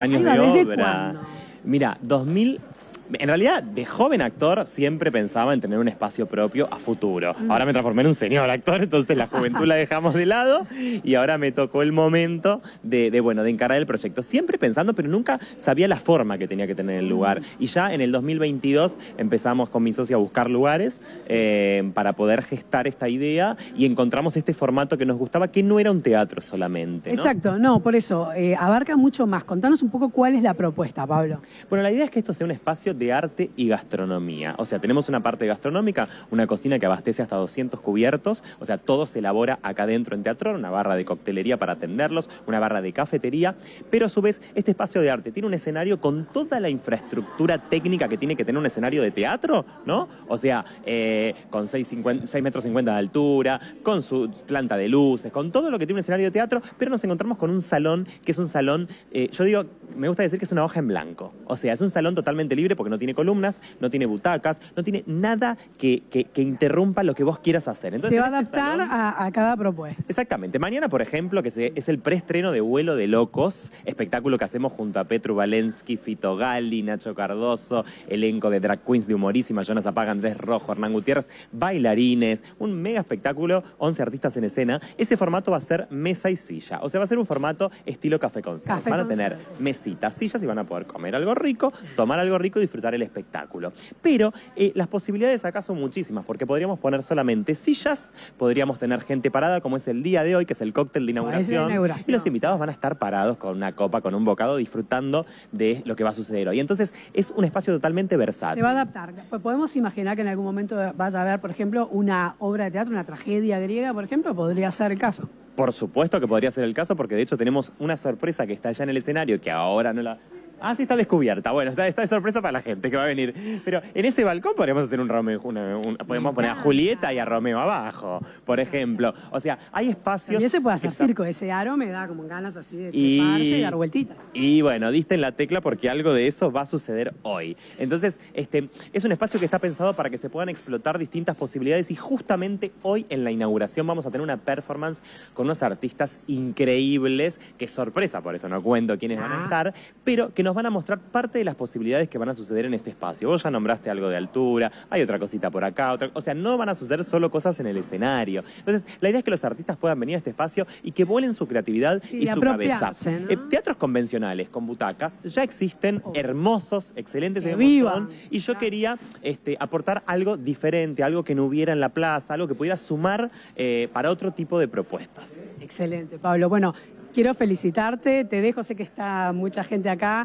años Ahí va, de ¿desde obra. cuándo? Mira, 2000... En realidad, de joven actor, siempre pensaba en tener un espacio propio a futuro. Ahora me transformé en un señor actor, entonces la juventud la dejamos de lado y ahora me tocó el momento de encarar el proyecto. Siempre pensando, pero nunca sabía la forma que tenía que tener el lugar. Y ya en el 2022 empezamos con mi socia a buscar lugares para poder gestar esta idea y encontramos este formato que nos gustaba, que no era un teatro solamente, ¿no? Exacto, no, por eso, abarca mucho más. Contanos un poco cuál es la propuesta, Pablo. Bueno, la idea es que esto sea un espacio de arte y gastronomía. O sea, tenemos una parte gastronómica, una cocina que abastece hasta 200 cubiertos, o sea, todo se elabora acá dentro en Teatrón, una barra de coctelería para atenderlos, una barra de cafetería, pero a su vez este espacio de arte tiene un escenario con toda la infraestructura técnica que tiene que tener un escenario de teatro, ¿no? O sea, con 6,50 metros de altura, con su planta de luces, con todo lo que tiene un escenario de teatro, pero nos encontramos con un salón que es un salón, yo digo, me gusta decir que es una hoja en blanco. O sea, es un salón totalmente libre porque no tiene columnas, no tiene butacas, no tiene nada que interrumpa lo que vos quieras hacer. Entonces, se va a adaptar a cada propuesta. Exactamente. Mañana, por ejemplo, que es el preestreno de Vuelo de Locos, espectáculo que hacemos junto a Petru Valensky, Fito Gali, Nacho Cardoso, elenco de drag queens de Humorísima, Jonas Apaga, Andrés Rojo, Hernán Gutiérrez, bailarines, un mega espectáculo, 11 artistas en escena. Ese formato va a ser mesa y silla. O sea, va a ser un formato estilo café con sal. Van a tener mesitas, sillas y van a poder comer algo rico, tomar algo rico y disfrutar el espectáculo. Pero las posibilidades acá son muchísimas, porque podríamos poner solamente sillas, podríamos tener gente parada, como es el día de hoy, que es el cóctel de inauguración, y los invitados van a estar parados con una copa, con un bocado, disfrutando de lo que va a suceder hoy. Entonces, es un espacio totalmente versátil. Se va a adaptar. Podemos imaginar que en algún momento vaya a haber, por ejemplo, una obra de teatro, una tragedia griega, por ejemplo, podría ser el caso. Por supuesto que podría ser el caso, porque de hecho tenemos una sorpresa que está allá en el escenario, que ahora no la... Ah, sí, está descubierta. Bueno, está de sorpresa para la gente que va a venir. Pero en ese balcón podríamos hacer un Romeo, podemos poner a Julieta y a Romeo abajo, por ejemplo. O sea, hay espacios... Y ese puede hacer circo, ese aro me da como ganas así de treparse y dar vueltitas. Y bueno, diste en la tecla porque algo de eso va a suceder hoy. Entonces, es un espacio que está pensado para que se puedan explotar distintas posibilidades y justamente hoy en la inauguración vamos a tener una performance con unos artistas increíbles, que es sorpresa, por eso no cuento quiénes van a estar, pero que nos van a mostrar parte de las posibilidades que van a suceder en este espacio. Vos ya nombraste algo de altura, hay otra cosita por acá, o sea, no van a suceder solo cosas en el escenario. Entonces, la idea es que los artistas puedan venir a este espacio y que vuelen su creatividad y su cabeza. ¿No? Teatros convencionales con butacas ya existen, hermosos, excelentes, y yo quería aportar algo diferente, algo que no hubiera en la plaza, algo que pudiera sumar para otro tipo de propuestas. Excelente, Pablo. Bueno, quiero felicitarte, te dejo, sé que está mucha gente acá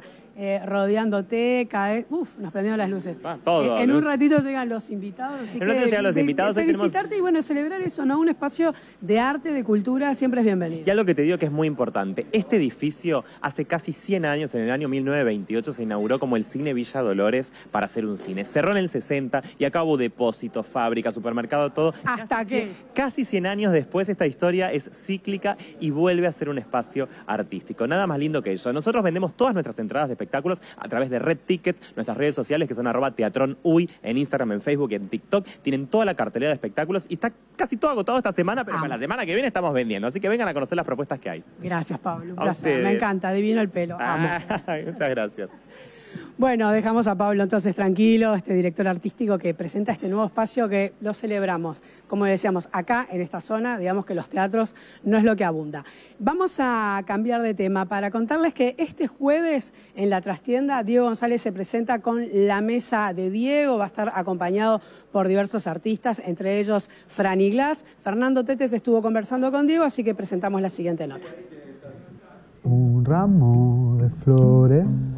rodeándote, nos prendieron las luces. En un ratito llegan los invitados, así felicitarte y bueno, celebrar eso, ¿no? Un espacio de arte, de cultura, siempre es bienvenido. Y algo que te digo que es muy importante, este edificio hace casi 100 años, en el año 1928, se inauguró como el Cine Villa Dolores para hacer un cine. Cerró en el 60 y acá hubo depósitos, fábricas, supermercado, todo. ¿Hasta qué? Casi 100 años después esta historia es cíclica y vuelve a ser un espacio artístico. Nada más lindo que eso. Nosotros vendemos todas nuestras entradas de espectáculos a través de Red Tickets, nuestras redes sociales que son @teatronUy, en Instagram, en Facebook y en TikTok. Tienen toda la cartelera de espectáculos y está casi todo agotado esta semana, pero para la semana que viene estamos vendiendo. Así que vengan a conocer las propuestas que hay. Gracias, Pablo. Un placer. Me encanta, adivino el pelo. Muchas gracias. Bueno, dejamos a Pablo entonces tranquilo, este director artístico que presenta este nuevo espacio que lo celebramos. Como decíamos, acá en esta zona, digamos que los teatros no es lo que abunda. Vamos a cambiar de tema para contarles que este jueves en la trastienda Diego González se presenta con La Mesa de Diego, va a estar acompañado por diversos artistas, entre ellos Franny Glass. Fernando Tetes estuvo conversando con Diego, así que presentamos la siguiente nota. Un ramo de flores